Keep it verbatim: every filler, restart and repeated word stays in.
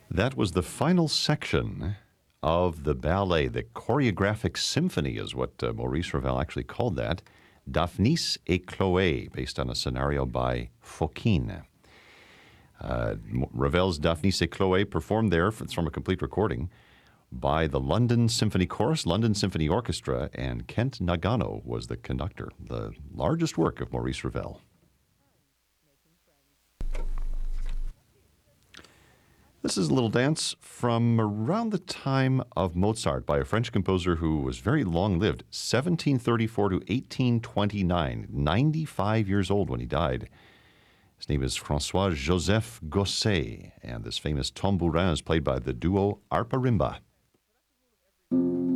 That was the final section of the ballet. The choreographic symphony is what uh, Maurice Ravel actually called that. Daphnis et Chloé, based on a scenario by Fokine. Uh, Ravel's Daphnis et Chloé performed there, it's from a complete recording, by the London Symphony Chorus, London Symphony Orchestra, and Kent Nagano was the conductor, the largest work of Maurice Ravel. This is a little dance from around the time of Mozart by a French composer who was very long-lived, seventeen thirty-four to eighteen twenty-nine, ninety-five years old when he died. His name is François-Joseph Gosset, and this famous tambourin is played by the duo Arpa Rimba.